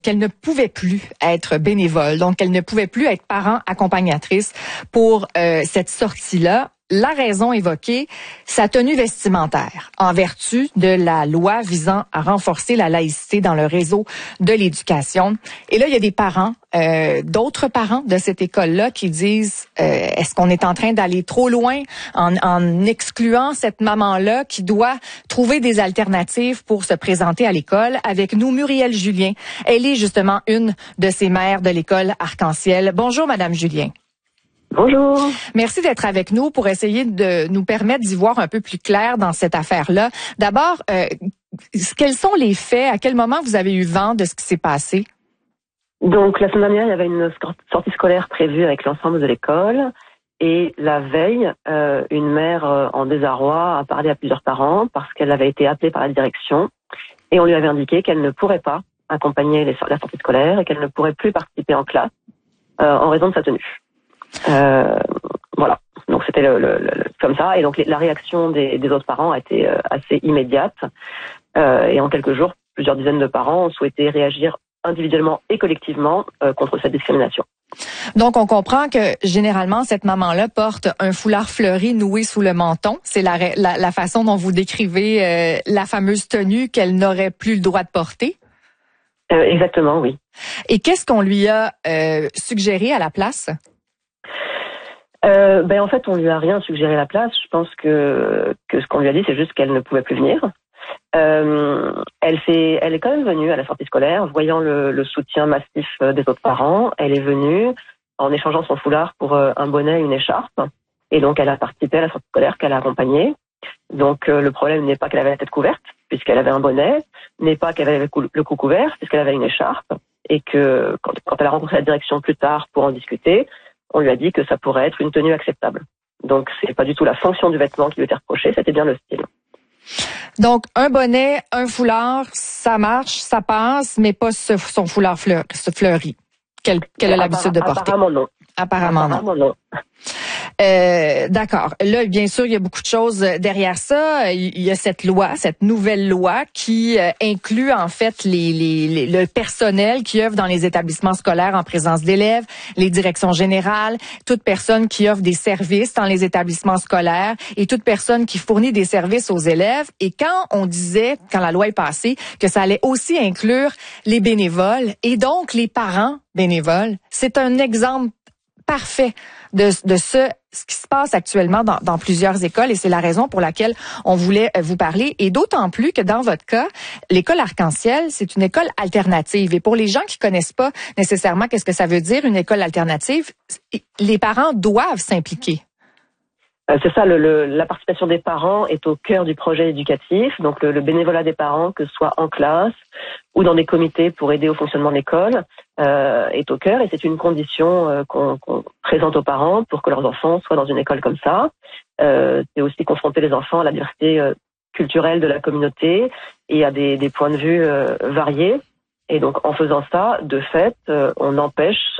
qu'elle ne pouvait plus être bénévole, donc qu'elle ne pouvait plus être parent accompagnatrice pour cette sortie-là. La raison évoquée, sa tenue vestimentaire, en vertu de la loi visant à renforcer la laïcité dans le réseau de l'éducation. Et là, il y a des parents, d'autres parents de cette école-là qui disent est-ce qu'on est en train d'aller trop loin en excluant cette maman-là qui doit trouver des alternatives pour se présenter à l'école? Avec nous, Muriel Julien. Elle est justement une de ces mères de l'école Arc-en-Ciel. Bonjour, Madame Julien. Bonjour. Merci d'être avec nous pour essayer de nous permettre d'y voir un peu plus clair dans cette affaire-là. D'abord, quels sont les faits? À quel moment vous avez eu vent de ce qui s'est passé? Donc, la semaine dernière, il y avait une sortie scolaire prévue avec l'ensemble de l'école. Et la veille, une mère en désarroi a parlé à plusieurs parents parce qu'elle avait été appelée par la direction. Et on lui avait indiqué qu'elle ne pourrait pas accompagner la sortie scolaire et qu'elle ne pourrait plus participer en classe en raison de sa tenue. Voilà. Donc c'était comme ça. Et donc la réaction des autres parents a été assez immédiate. Et en quelques jours, plusieurs dizaines de parents ont souhaité réagir individuellement et collectivement contre cette discrimination. Donc on comprend que généralement cette maman-là porte un foulard fleuri noué sous le menton. C'est la façon dont vous décrivez la fameuse tenue qu'elle n'aurait plus le droit de porter. Exactement, oui. Et qu'est-ce qu'on lui a suggéré à la place? En fait, on lui a rien suggéré à la place. Je pense que ce qu'on lui a dit, c'est juste qu'elle ne pouvait plus venir. Elle est quand même venue à la sortie scolaire, voyant le soutien massif des autres parents. Elle est venue en échangeant son foulard pour un bonnet et une écharpe. Et donc, elle a participé à la sortie scolaire qu'elle a accompagnée. Donc, le problème n'est pas qu'elle avait la tête couverte, puisqu'elle avait un bonnet, n'est pas qu'elle avait le cou couvert, puisqu'elle avait une écharpe. Et que quand elle a rencontré la direction plus tard pour en discuter, on lui a dit que ça pourrait être une tenue acceptable. Donc, c'est pas du tout la fonction du vêtement qui lui était reprochée, c'était bien le style. Donc, un bonnet, un foulard, ça marche, ça passe, mais pas son foulard fleuri qu'elle a l'habitude de porter. Apparemment non. Apparemment non. D'accord. Là, bien sûr, il y a beaucoup de choses derrière ça. Il y a cette nouvelle loi qui inclut en fait le personnel qui œuvre dans les établissements scolaires en présence d'élèves, les directions générales, toute personne qui offre des services dans les établissements scolaires et toute personne qui fournit des services aux élèves. Et quand on disait, quand la loi est passée, que ça allait aussi inclure les bénévoles et donc les parents bénévoles, c'est un exemple parfait de ce qui se passe actuellement dans plusieurs écoles et c'est la raison pour laquelle on voulait vous parler et d'autant plus que dans votre cas, l'école Arc-en-Ciel, c'est une école alternative et pour les gens qui connaissent pas nécessairement qu'est-ce que ça veut dire une école alternative, les parents doivent s'impliquer. C'est ça, la participation des parents est au cœur du projet éducatif. Donc le bénévolat des parents, que ce soit en classe ou dans des comités pour aider au fonctionnement de l'école, est au cœur et c'est une condition qu'on présente aux parents pour que leurs enfants soient dans une école comme ça. C'est aussi confronter les enfants à la diversité culturelle de la communauté et à des points de vue variés. Et donc en faisant ça, de fait, on empêche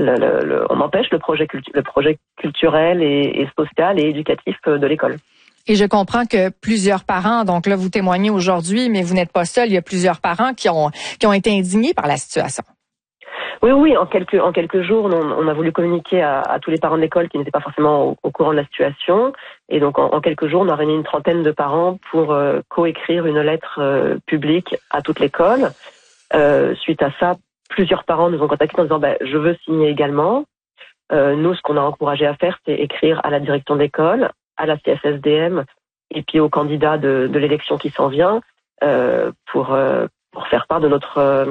le projet culturel et social et éducatif de l'école. Et je comprends que plusieurs parents, donc là vous témoignez aujourd'hui, mais vous n'êtes pas seul, il y a plusieurs parents qui ont été indignés par la situation. Oui, en quelques jours, on a voulu communiquer à tous les parents de l'école qui n'étaient pas forcément au courant de la situation. Et donc en quelques jours, on a réuni une trentaine de parents pour coécrire une lettre publique à toute l'école. Suite à ça, plusieurs parents nous ont contactés en disant je veux signer également. Nous, ce qu'on a encouragé à faire, c'est écrire à la direction d'école, à la CSSDM et puis aux candidats de l'élection qui s'en vient pour faire part de notre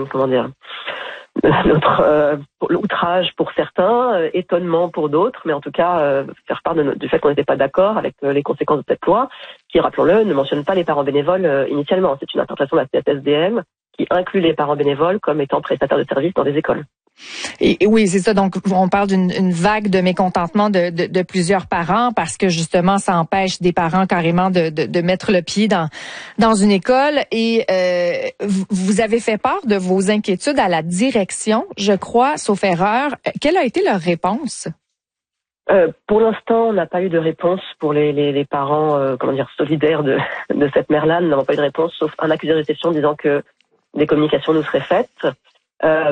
outrage pour certains, étonnement pour d'autres, mais en tout cas faire part du fait qu'on n'était pas d'accord avec les conséquences de cette loi qui, rappelons-le, ne mentionne pas les parents bénévoles initialement. C'est une interprétation de la CSSDM qui inclut les parents bénévoles comme étant prestataires de services dans des écoles. Et oui, c'est ça. Donc, on parle d'une vague de mécontentement de plusieurs parents parce que justement, ça empêche des parents carrément de mettre le pied dans une école. Et vous avez fait part de vos inquiétudes à la direction, je crois, sauf erreur. Quelle a été leur réponse? Pour l'instant, on n'a pas eu de réponse pour les parents, solidaires de cette mère-là. Nous n'avons pas eu de réponse, sauf un accusé de réception disant que des communications nous seraient faites.